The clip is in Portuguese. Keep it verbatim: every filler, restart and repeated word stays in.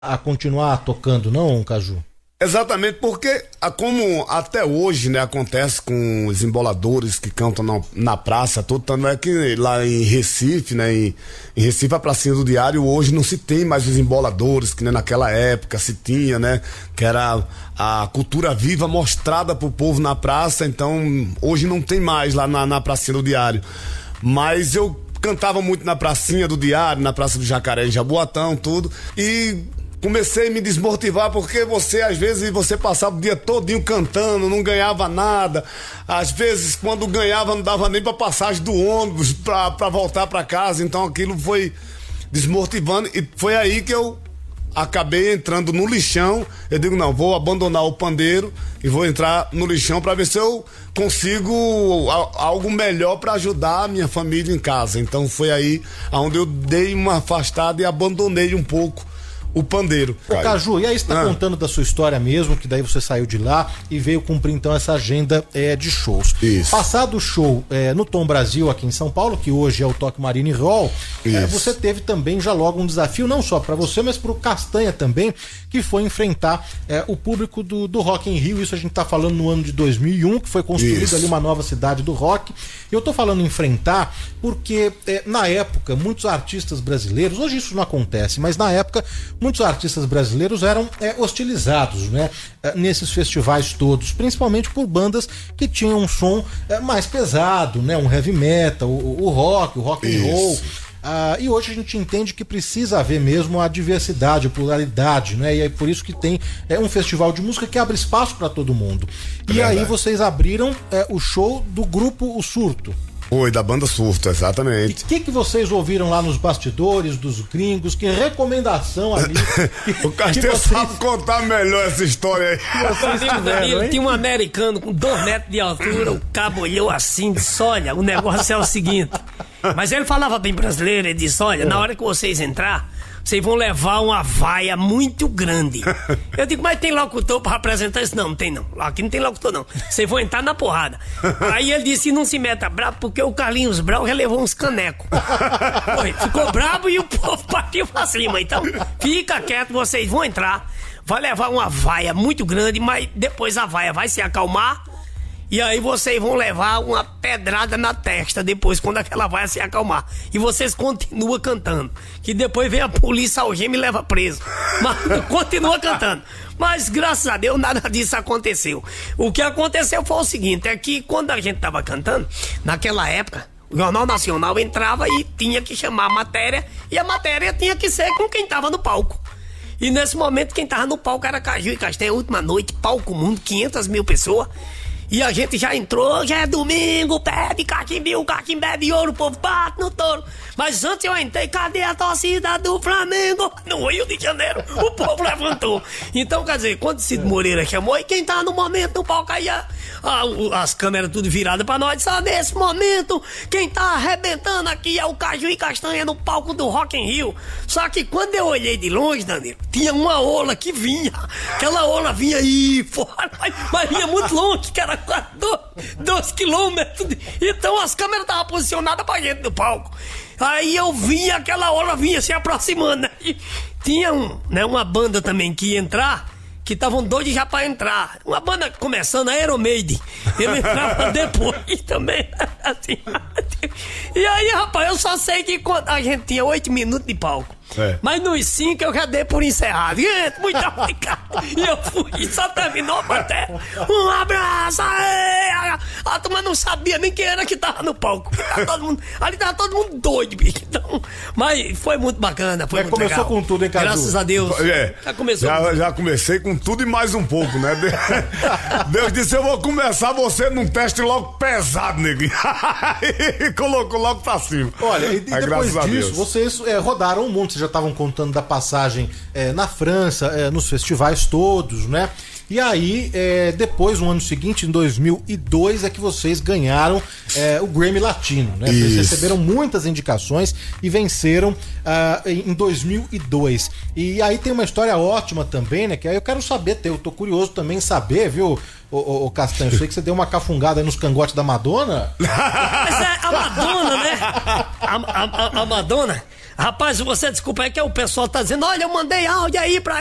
a continuar tocando, não, Caju? Exatamente, porque como até hoje, né, acontece com os emboladores que cantam na, na praça, tudo, tanto é que lá em Recife, né, em, em Recife a pracinha do Diário, hoje não se tem mais os emboladores, que né, naquela época se tinha, né, que era a cultura viva mostrada pro povo na praça, então hoje não tem mais lá na, na pracinha do Diário. Mas eu cantava muito na pracinha do Diário, na Praça do Jacaré, em Jaboatão, tudo, e comecei a me desmotivar porque você, às vezes, você passava o dia todinho cantando, não ganhava nada. Às vezes, quando ganhava, não dava nem pra passagem do ônibus pra, pra voltar pra casa. Então aquilo foi desmotivando e foi aí que eu acabei entrando no lixão. Eu digo, não, vou abandonar o pandeiro e vou entrar no lixão pra ver se eu consigo algo melhor pra ajudar a minha família em casa. Então foi aí onde eu dei uma afastada e abandonei um pouco o pandeiro. Ô, Caju, e aí você tá ah. contando da sua história mesmo, que daí você saiu de lá e veio cumprir então essa agenda é, de shows. Isso. Passado o show é, no Tom Brasil aqui em São Paulo, que hoje é o Toque Marine Hall, é, você teve também já logo um desafio, não só para você, mas pro Castanha também, que foi enfrentar é, o público do, do Rock in Rio. Isso a gente tá falando no ano de dois mil e um, que foi construída isso. ali uma nova cidade do rock. Eu tô falando enfrentar porque é, na época muitos artistas brasileiros, hoje isso não acontece, mas na época muitos artistas brasileiros eram é, hostilizados, né, nesses festivais todos, principalmente por bandas que tinham um som é, mais pesado, né, um heavy metal, o, o rock, o rock and roll. Ah, e hoje a gente entende que precisa haver mesmo a diversidade, a pluralidade, né? E é por isso que tem é, um festival de música que abre espaço para todo mundo. E é aí vocês abriram é, o show do grupo O Surto. Foi, da banda Surto, exatamente. E o que, que vocês ouviram lá nos bastidores dos gringos? Que recomendação ali? Que, o Castanha vocês... sabe contar melhor essa história aí. Tiveram, tinha um americano com dois metros de altura, o cabo olhou assim, disse, olha, o negócio é o seguinte. Mas ele falava bem brasileiro, ele disse, olha, na hora que vocês entrar, vocês vão levar uma vaia muito grande. Eu digo, mas tem locutor pra apresentar isso? Não, não tem não. Aqui não tem locutor não. Vocês vão entrar na porrada. Aí ele disse, não se meta bravo, porque o Carlinhos Brau já levou uns canecos. Foi, ficou bravo e o povo partiu pra cima. Então, fica quieto, vocês vão entrar. Vai levar uma vaia muito grande, mas depois a vaia vai se acalmar. E aí vocês vão levar uma pedrada na testa depois, quando aquela vai se acalmar. E vocês continuam cantando. Que depois vem a polícia, algema e leva preso. Mas continua cantando. Mas graças a Deus nada disso aconteceu. O que aconteceu foi o seguinte, é que quando a gente tava cantando, naquela época, o Jornal Nacional entrava e tinha que chamar a matéria, e a matéria tinha que ser com quem tava no palco. E nesse momento quem tava no palco era Caju e Castanha, última noite, palco mundo, quinhentas mil pessoas. E a gente já entrou, já é domingo, pede caquimbil, caquimbé de ouro, o povo bate no touro. Mas antes eu entrei, cadê a torcida do Flamengo? No Rio de Janeiro, o povo levantou. Então, quer dizer, quando Cid Moreira chamou, e quem tá no momento no palco aí, a, a, as câmeras tudo viradas pra nós, só nesse momento, quem tá arrebentando aqui é o Caju e Castanha no palco do Rock in Rio. Só que quando eu olhei de longe, Danilo, tinha uma ola que vinha, aquela ola vinha aí fora, mas, mas vinha muito longe, que era dois quilômetros. Então as câmeras estavam posicionadas pra gente no palco. Aí eu vi aquela hora vinha se aproximando. E tinha um, né, uma banda também que ia entrar, que estavam doidos já pra entrar. Uma banda começando, a Iron Maiden. Ele entrava depois também. Assim. E aí, rapaz, eu só sei que quando a gente tinha oito minutos de palco. É. Mas nos cinco eu já dei por encerrado. Gente, muito obrigado. E eu fui, só terminou até. Um abraço aí. A turma não sabia nem quem era que tava no palco. Tava todo mundo, ali tava todo mundo doido, bicho. Então, mas foi muito bacana. Foi já muito começou legal. Com tudo, hein, Caju? Graças a Deus. É. Já começou. Já, já comecei com tudo e mais um pouco, né? Deus disse: eu vou começar você num teste logo pesado, neguinho. E colocou logo pra cima. Olha, e, e é, depois disso, vocês é, rodaram o mundo. Vocês já estavam contando da passagem é, na França, é, nos festivais todos, né? E aí, é, depois, no ano seguinte, em dois mil e dois, é que vocês ganharam é, o Grammy Latino, né? Vocês receberam muitas indicações e venceram uh, em dois mil e dois. E aí tem uma história ótima também, né? Que aí eu quero saber, eu tô curioso também em saber, viu, ô, ô, ô Castanho? Eu sei que você deu uma cafungada aí nos cangotes da Madonna. Mas é a Madonna, né? A, a, a Madonna... Rapaz, você desculpa, é que o pessoal tá dizendo, olha, eu mandei áudio aí pra